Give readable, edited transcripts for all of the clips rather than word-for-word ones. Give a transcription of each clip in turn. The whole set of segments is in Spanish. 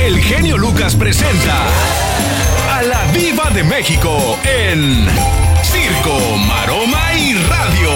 el genio Lucas presenta a la Diva de México en Circo, Maroma y Radio.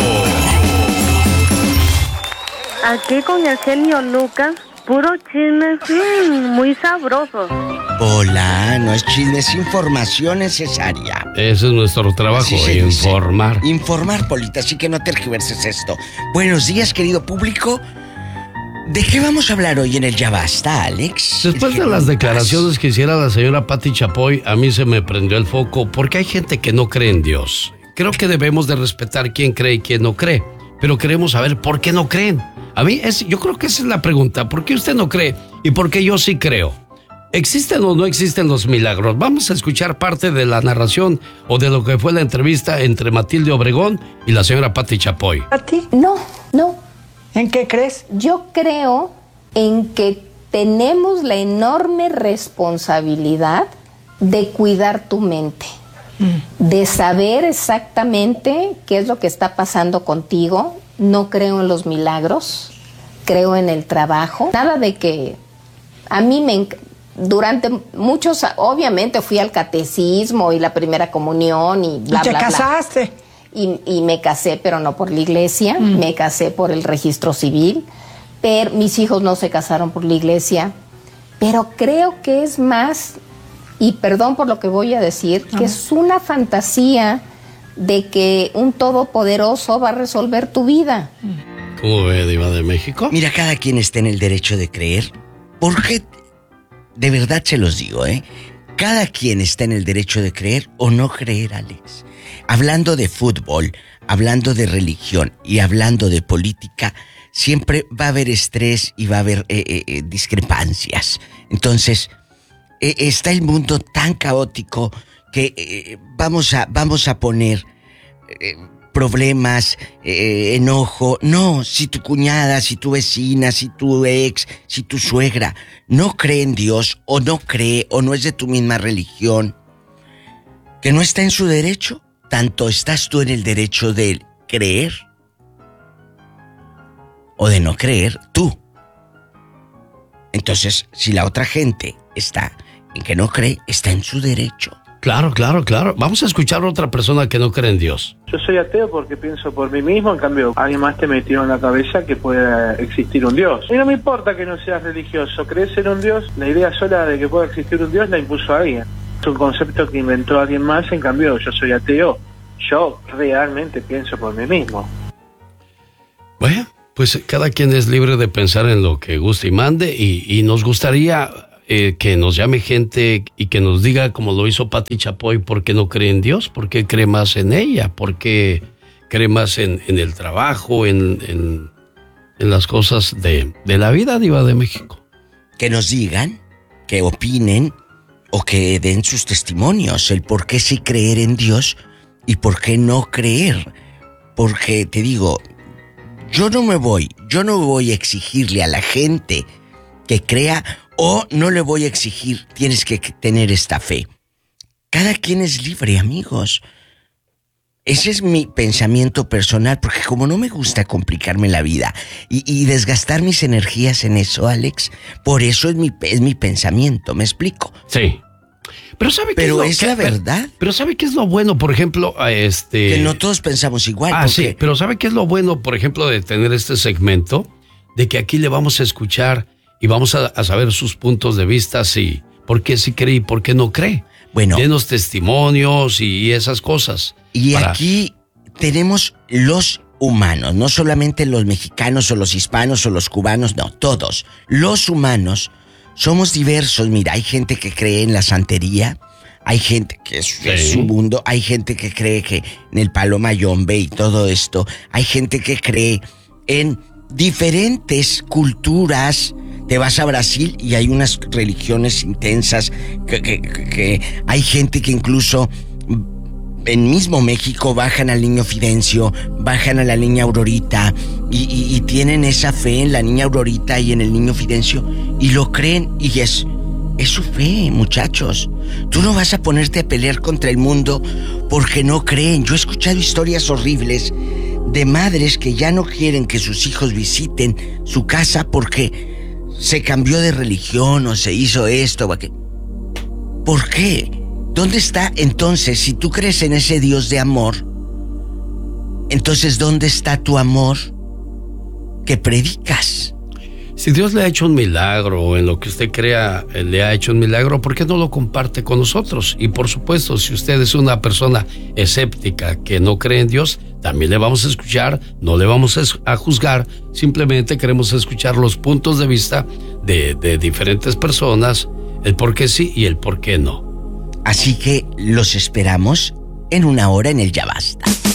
Aquí con el genio Lucas, puro chisme, muy sabroso. Hola, no es chisme, es información necesaria. Ese es nuestro trabajo, informar. Informar, Polita, así que no tergiverses esto. Buenos días, querido público. ¿De qué vamos a hablar hoy en el Ya Basta, Alex? Después de las declaraciones que hiciera la señora Pati Chapoy, a mí se me prendió el foco porque hay gente que no cree en Dios. Creo que debemos de respetar quién cree y quién no cree, pero queremos saber por qué no creen. Yo creo que esa es la pregunta. ¿Por qué usted no cree y por qué yo sí creo? ¿Existen o no existen los milagros? Vamos a escuchar parte de la narración o de lo que fue la entrevista entre Matilde Obregón y la señora Pati Chapoy. ¿A ti? No. ¿En qué crees? Yo creo en que tenemos la enorme responsabilidad de cuidar tu mente, de saber exactamente qué es lo que está pasando contigo. No creo en los milagros, creo en el trabajo. Nada de que a mí durante muchos, obviamente fui al catecismo y la primera comunión y bla, ¿Y te bla, casaste? bla. Y me casé, pero no por la iglesia, me casé por el registro civil, pero mis hijos no se casaron por la iglesia, pero creo que es más, y perdón por lo que voy a decir, que es una fantasía de que un todopoderoso va a resolver tu vida. ¿Cómo ve, Diva de México? Mira, cada quien está en el derecho de creer, porque de verdad se los digo, cada quien está en el derecho de creer o no creer, Alex. Hablando de fútbol, hablando de religión y hablando de política, siempre va a haber estrés y va a haber discrepancias. Entonces, está el mundo tan caótico que vamos a poner problemas, enojo. No, si tu cuñada, si tu vecina, si tu ex, si tu suegra no cree en Dios o no cree o no es de tu misma religión, que no está en su derecho, tanto estás tú en el derecho de creer o de no creer tú. Entonces, si la otra gente está en que no cree, está en su derecho. Claro. Vamos a escuchar a otra persona que no cree en Dios. Yo soy ateo porque pienso por mí mismo, en cambio alguien más te metió en la cabeza que pueda existir un Dios. Y no me importa que no seas religioso, crees en un Dios, la idea sola de que pueda existir un Dios la impuso alguien. Es un concepto que inventó alguien más, en cambio yo soy ateo. Yo realmente pienso por mí mismo. Bueno, pues cada quien es libre de pensar en lo que guste y mande y nos gustaría que nos llame gente y que nos diga, como lo hizo Pati Chapoy, por qué no cree en Dios, por qué cree más en ella, por qué cree más en el trabajo, en las cosas de la vida, Diva de México. Que nos digan, que opinen o que den sus testimonios, el por qué sí creer en Dios y por qué no creer. Porque te digo, yo no voy a exigirle a la gente que crea o no le voy a exigir, tienes que tener esta fe. Cada quien es libre, amigos. Ese es mi pensamiento personal, porque como no me gusta complicarme la vida y desgastar mis energías en eso, Alex, por eso es mi pensamiento, ¿me explico? Sí. Pero ¿sabe qué es la verdad? Pero ¿sabe qué es lo bueno, por ejemplo, que no todos pensamos igual. Sí, pero ¿sabe qué es lo bueno, por ejemplo, de tener este segmento? De que aquí le vamos a escuchar y vamos a saber sus puntos de vista, sí, por qué sí cree y por qué no cree. Bueno. Denos testimonios y esas cosas. Y aquí tenemos los humanos, no solamente los mexicanos o los hispanos o los cubanos, no, todos. Los humanos somos diversos. Mira, hay gente que cree en la santería, hay gente que es su mundo, hay gente que cree que en el palo mayombe y todo esto, hay gente que cree en diferentes culturas. Te vas a Brasil y hay unas religiones intensas que hay gente que incluso en mismo México bajan al niño Fidencio, bajan a la niña Aurorita y tienen esa fe en la niña Aurorita y en el niño Fidencio y lo creen y es su fe, muchachos. Tú no vas a ponerte a pelear contra el mundo porque no creen. Yo he escuchado historias horribles de madres que ya no quieren que sus hijos visiten su casa porque se cambió de religión o se hizo esto o aquello. ¿Por qué? ¿Dónde está entonces, si tú crees en ese Dios de amor, entonces dónde está tu amor que predicas? Si Dios le ha hecho un milagro, o en lo que usted crea le ha hecho un milagro, ¿por qué no lo comparte con nosotros? Y por supuesto, si usted es una persona escéptica que no cree en Dios, también le vamos a escuchar, no le vamos a juzgar, simplemente queremos escuchar los puntos de vista de diferentes personas, el por qué sí y el por qué no. Así que los esperamos en una hora en el Ya Basta.